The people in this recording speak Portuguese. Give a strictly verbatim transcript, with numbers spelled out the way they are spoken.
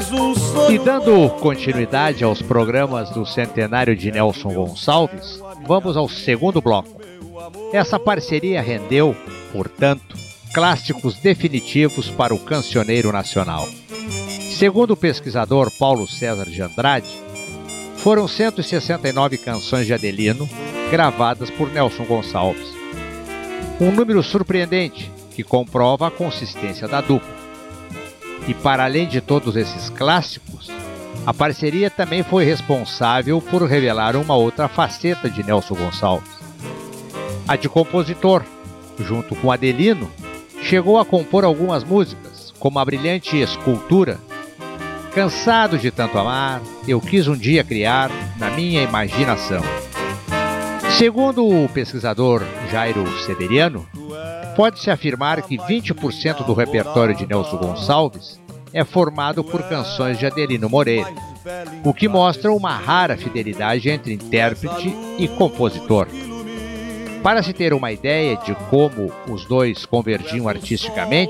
mais um sonho. E dando continuidade aos programas do centenário de Nelson Gonçalves, vamos ao segundo bloco. Essa parceria rendeu, portanto, clássicos definitivos para o cancioneiro nacional. Segundo o pesquisador Paulo César de Andrade, foram cento e sessenta e nove canções de Adelino gravadas por Nelson Gonçalves. Um número surpreendente que comprova a consistência da dupla. E para além de todos esses clássicos, a parceria também foi responsável por revelar uma outra faceta de Nelson Gonçalves. A de compositor, junto com Adelino, chegou a compor algumas músicas, como a brilhante Escultura, Cansado de Tanto Amar, Eu Quis Um Dia Criar, Na Minha Imaginação. Segundo o pesquisador Jairo Severiano, pode-se afirmar que vinte por cento do repertório de Nelson Gonçalves é formado por canções de Adelino Moreira, o que mostra uma rara fidelidade entre intérprete e compositor. Para se ter uma ideia de como os dois convergiam artisticamente,